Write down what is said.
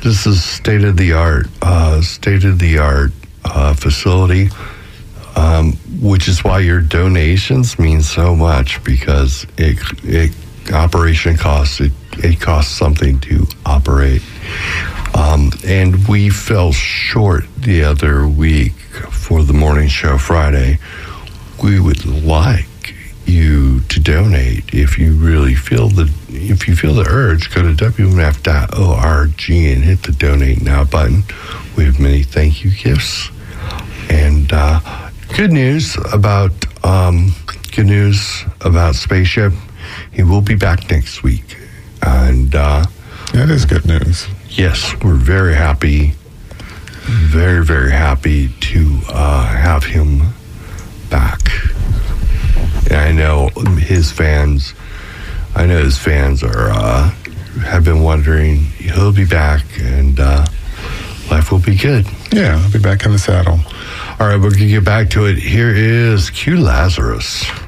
This is state-of-the-art facility, which is why your donations mean so much, because it operation costs, it costs something to operate. And we fell short the other week for the morning show Friday. We would like you to donate. If you really feel the urge, go to WMNF.org and hit the donate now button. We have many thank you gifts and good news about Spaceship. He will be back next week, and that is good news. Yes, we're very happy, very, very happy to have him back. I know his fans are have been wondering. He'll be back, and life will be good. Yeah, I'll be back in the saddle. All right, we're going to get back to it. Here is Q Lazarus.